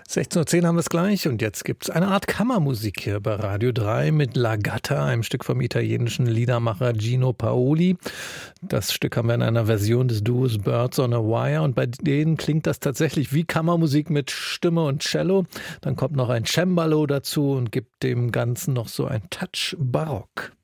16:10 Uhr haben wir es gleich und jetzt gibt es eine Art Kammermusik hier bei Radio 3 mit La Gatta, einem Stück vom italienischen Liedermacher Gino Paoli. Das Stück haben wir in einer Version des Duos Birds on a Wire und bei denen klingt das tatsächlich wie Kammermusik mit Stimme und Cello. Dann kommt noch ein Cembalo dazu und gibt dem Ganzen noch so ein Touch Barock.